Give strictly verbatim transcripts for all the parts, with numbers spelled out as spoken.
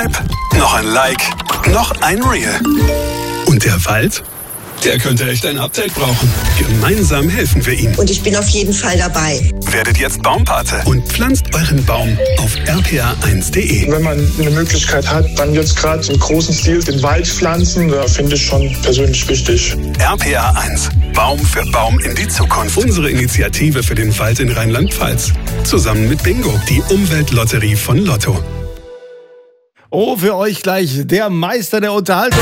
Swipe, noch ein Like, noch ein Reel. Und der Wald? Der könnte echt ein Update brauchen. Gemeinsam helfen wir ihm. Und ich bin auf jeden Fall dabei. Werdet jetzt Baumpate und pflanzt euren Baum auf r p a eins punkt d e. Wenn man eine Möglichkeit hat, dann jetzt gerade im großen Stil den Wald pflanzen, da finde ich schon persönlich wichtig. R P A eins. Baum für Baum in die Zukunft. Unsere Initiative für den Wald in Rheinland-Pfalz. Zusammen mit Bingo, die Umweltlotterie von Lotto. Oh, für euch gleich der Meister der Unterhaltung.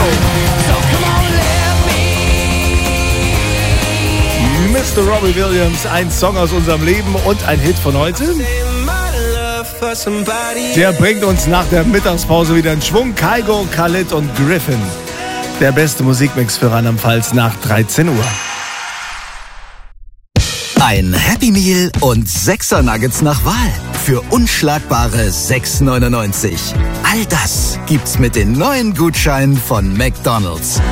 Mister Robbie Williams, ein Song aus unserem Leben und ein Hit von heute. Der bringt uns nach der Mittagspause wieder in Schwung. Kygo, Khalid und Griffin. Der beste Musikmix für Rheinland-Pfalz nach dreizehn Uhr. Ein Happy Meal und Sechser Nuggets nach Wahl für unschlagbare sechs neunundneunzig. All das gibt's mit den neuen Gutscheinen von McDonald's.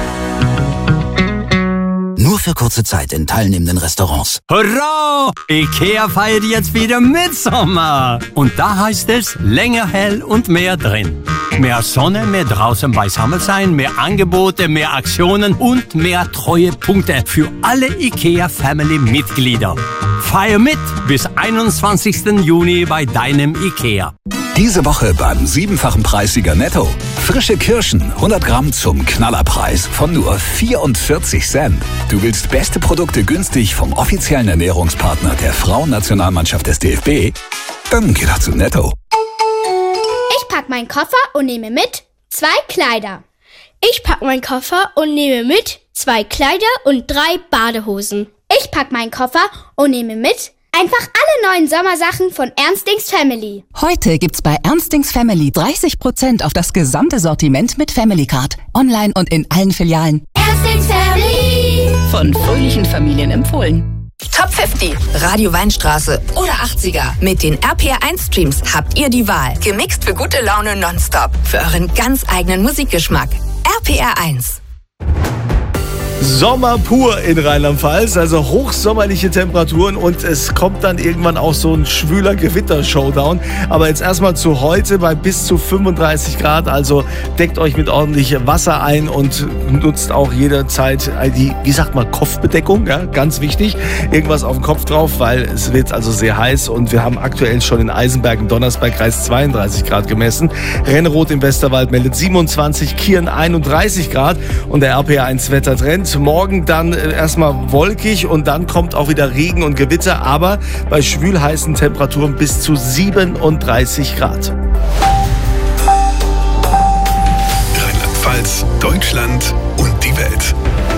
Nur für kurze Zeit in teilnehmenden Restaurants. Hurra! Ikea feiert jetzt wieder Mitsommer. Und da heißt es länger hell und mehr drin. Mehr Sonne, mehr draußen beisammen sein, mehr Angebote, mehr Aktionen und mehr Treuepunkte für alle Ikea-Family-Mitglieder. Feier mit bis einundzwanzigsten Juni bei deinem Ikea. Diese Woche beim siebenfachen Preissieger Netto. Frische Kirschen, hundert Gramm zum Knallerpreis von nur vierundvierzig Cent. Du willst beste Produkte günstig vom offiziellen Ernährungspartner der Frauennationalmannschaft des D F B? Dann geh doch zu Netto. Ich pack meinen Koffer und nehme mit zwei Kleider. Ich pack meinen Koffer und nehme mit zwei Kleider und drei Badehosen. Ich pack meinen Koffer und nehme mit einfach alle neuen Sommersachen von Ernstings Family. Heute gibt's bei Ernstings Family dreißig Prozent auf das gesamte Sortiment mit Family Card. Online und in allen Filialen. Ernstings Family. Von fröhlichen Familien empfohlen. Top fünfzig, Radio Weinstraße oder achtziger. Mit den R P R eins Streams habt ihr die Wahl. Gemixt für gute Laune nonstop. Für euren ganz eigenen Musikgeschmack. R P R eins. Sommer pur in Rheinland-Pfalz, also hochsommerliche Temperaturen und es kommt dann irgendwann auch so ein schwüler Gewitter-Showdown. Aber jetzt erstmal zu heute bei bis zu fünfunddreißig Grad, also deckt euch mit ordentlich Wasser ein und nutzt auch jederzeit die, wie sagt man, Kopfbedeckung, ja, ganz wichtig. Irgendwas auf den Kopf drauf, weil es wird also sehr heiß und wir haben aktuell schon in Eisenberg im Donnersbergkreis zweiunddreißig Grad gemessen. Renneroth im Westerwald meldet siebenundzwanzig, Kirn einunddreißig Grad und der R P R eins Wettertrend. Morgen dann erstmal wolkig und dann kommt auch wieder Regen und Gewitter, aber bei schwülheißen Temperaturen bis zu siebenunddreißig Grad. Rheinland-Pfalz, Deutschland und die Welt.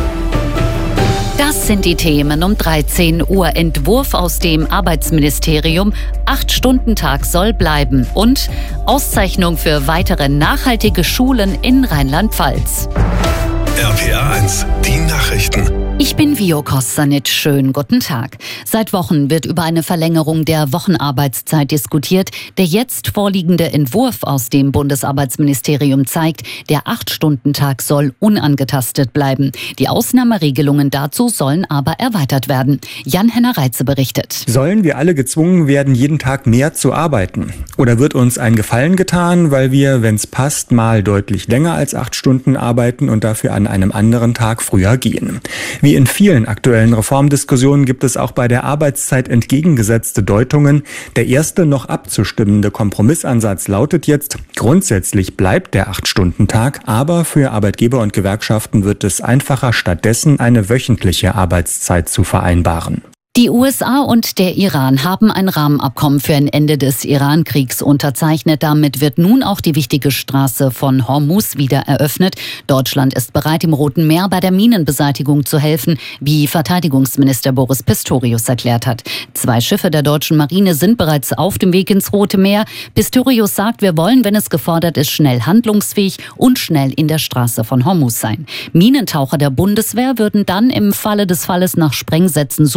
Das sind die Themen um dreizehn Uhr. Entwurf aus dem Arbeitsministerium. Acht-Stunden-Tag soll bleiben. Und Auszeichnung für weitere nachhaltige Schulen in Rheinland-Pfalz. R P R eins, die Nachrichten. Ich bin Vio Kostanic. Schönen guten Tag. Seit Wochen wird über eine Verlängerung der Wochenarbeitszeit diskutiert. Der jetzt vorliegende Entwurf aus dem Bundesarbeitsministerium zeigt, der Acht-Stunden-Tag soll unangetastet bleiben. Die Ausnahmeregelungen dazu sollen aber erweitert werden. Jan-Henner Reitze berichtet. Sollen wir alle gezwungen werden, jeden Tag mehr zu arbeiten? Oder wird uns ein Gefallen getan, weil wir, wenn es passt, mal deutlich länger als acht Stunden arbeiten und dafür an einem anderen Tag früher gehen? Wie in vielen aktuellen Reformdiskussionen gibt es auch bei der Arbeitszeit entgegengesetzte Deutungen. Der erste noch abzustimmende Kompromissansatz lautet jetzt, grundsätzlich bleibt der Acht-Stunden-Tag, aber für Arbeitgeber und Gewerkschaften wird es einfacher, stattdessen eine wöchentliche Arbeitszeit zu vereinbaren. Die U S A und der Iran haben ein Rahmenabkommen für ein Ende des Iran-Kriegs unterzeichnet. Damit wird nun auch die wichtige Straße von Hormuz wieder eröffnet. Deutschland ist bereit, im Roten Meer bei der Minenbeseitigung zu helfen, wie Verteidigungsminister Boris Pistorius erklärt hat. Zwei Schiffe der deutschen Marine sind bereits auf dem Weg ins Rote Meer. Pistorius sagt, wir wollen, wenn es gefordert ist, schnell handlungsfähig und schnell in der Straße von Hormuz sein. Minentaucher der Bundeswehr würden dann im Falle des Falles nach Sprengsätzen suchen,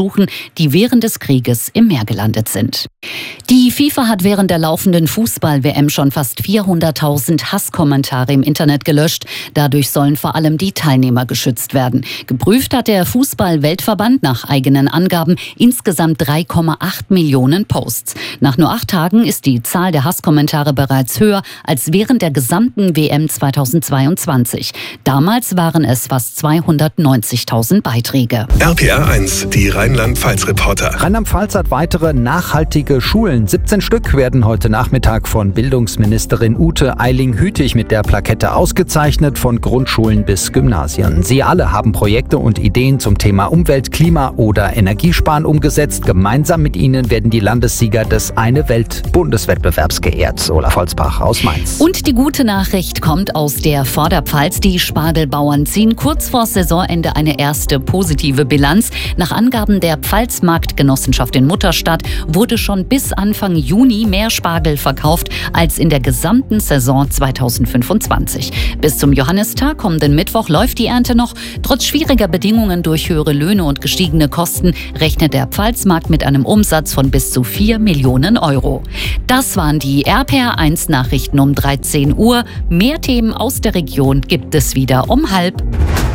die während des Krieges im Meer gelandet sind. Die FIFA hat während der laufenden Fußball-W M schon fast vierhunderttausend Hasskommentare im Internet gelöscht. Dadurch sollen vor allem die Teilnehmer geschützt werden. Geprüft hat der Fußball-Weltverband nach eigenen Angaben insgesamt drei Komma acht Millionen Posts. Nach nur acht Tagen ist die Zahl der Hasskommentare bereits höher als während der gesamten W M zweitausendzweiundzwanzig. Damals waren es fast zweihundertneunzigtausend Beiträge. R P R eins, die Rheinland-Pfalz-Reporter. Rheinland-Pfalz hat weitere nachhaltige Schulen. siebzehn Stück werden heute Nachmittag von Bildungsministerin Ute Eiling-Hütig mit der Plakette ausgezeichnet, von Grundschulen bis Gymnasien. Sie alle haben Projekte und Ideen zum Thema Umwelt, Klima oder Energiesparen umgesetzt. Gemeinsam mit ihnen werden die Landessieger des Eine-Welt-Bundeswettbewerbs geehrt. Olaf Holzbach aus Mainz. Und die gute Nachricht kommt aus der Vorderpfalz. Die Spargelbauern ziehen kurz vor Saisonende eine erste positive Bilanz. Nach Angaben der Pfalzmarktgenossenschaft in Mutterstadt wurde schon bis Anfang Juni mehr Spargel verkauft als in der gesamten Saison zweitausendfünfundzwanzig. Bis zum Johannistag kommenden Mittwoch läuft die Ernte noch. Trotz schwieriger Bedingungen durch höhere Löhne und gestiegene Kosten rechnet der Pfalzmarkt mit einem Umsatz von bis zu vier Millionen Euro. Das waren die R P R eins Nachrichten um dreizehn Uhr. Mehr Themen aus der Region gibt es wieder um halb.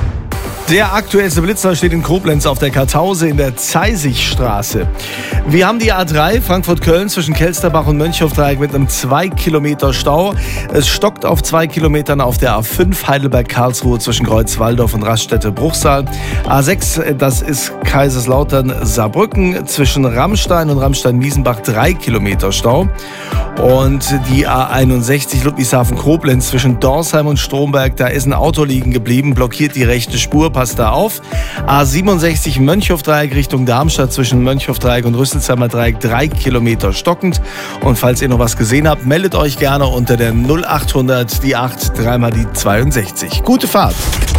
Der aktuellste Blitzer steht in Koblenz auf der Kartause in der Zeisigstraße. Wir haben die A drei Frankfurt-Köln zwischen Kelsterbach und Mönchhofdreieck mit einem zwei Kilometer Stau. Es stockt auf zwei Kilometern auf der A fünf Heidelberg-Karlsruhe zwischen Kreuzwaldorf und Raststätte-Bruchsal. A sechs, das ist Kaiserslautern-Saarbrücken zwischen Rammstein und Rammstein-Miesenbach drei Kilometer Stau. Und die A einundsechzig Ludwigshafen-Koblenz zwischen Dorsheim und Stromberg, da ist ein Auto liegen geblieben, blockiert die rechte Spur. Passt da auf. A siebenundsechzig Mönchhofdreieck Richtung Darmstadt zwischen Mönchhofdreieck und Rüsselsheimer Dreieck drei Kilometer stockend. Und falls ihr noch was gesehen habt, meldet euch gerne unter der null achthundert, die acht, dreimal die zweiundsechzig. Gute Fahrt.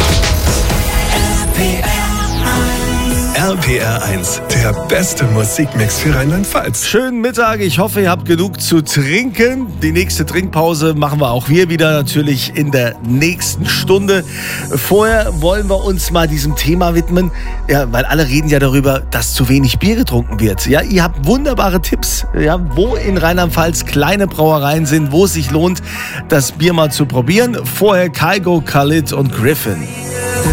R P R eins, der beste Musikmix für Rheinland-Pfalz. Schönen Mittag, ich hoffe, ihr habt genug zu trinken. Die nächste Trinkpause machen wir auch wir wieder natürlich in der nächsten Stunde. Vorher wollen wir uns mal diesem Thema widmen, ja, weil alle reden ja darüber, dass zu wenig Bier getrunken wird. Ja, ihr habt wunderbare Tipps, ja, wo in Rheinland-Pfalz kleine Brauereien sind, wo es sich lohnt, das Bier mal zu probieren. Vorher Kygo, Khalid und Griffin.